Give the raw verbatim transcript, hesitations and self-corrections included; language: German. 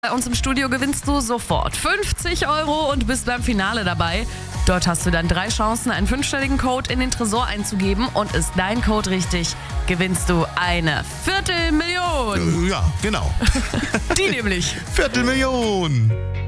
Bei uns im Studio gewinnst du sofort fünfzig Euro und bist beim Finale dabei. Dort hast du dann drei Chancen, einen fünfstelligen Code in den Tresor einzugeben. Und ist dein Code richtig, gewinnst du eine Viertelmillion. Ja, genau. Die nämlich. Viertelmillion.